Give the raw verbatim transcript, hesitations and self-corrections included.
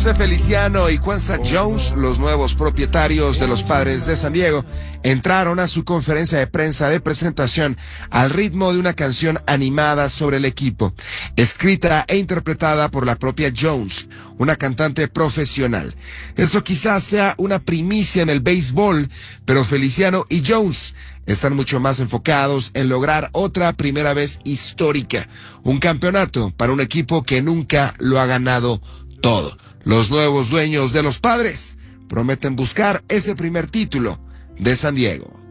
José Feliciano y Quincy Jones, los nuevos propietarios de los Padres de San Diego, entraron a su conferencia de prensa de presentación al ritmo de una canción animada sobre el equipo, escrita e interpretada por la propia Jones, una cantante profesional. Eso quizás sea una primicia en el béisbol, pero Feliciano y Jones están mucho más enfocados en lograr otra primera vez histórica, un campeonato para un equipo que nunca lo ha ganado todo. Los nuevos dueños de los Padres prometen buscar ese primer título de San Diego.